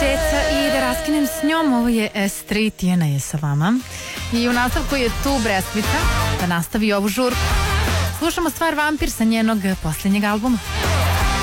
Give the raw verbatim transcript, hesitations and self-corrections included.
Ceca i da raskinem s njom. Ovo je S tri, Tijana je sa vama. I u nastavku je tu Breskvica da nastavi ovu žurku. Slušamo stvar Vampir sa njenog posljednjeg albuma.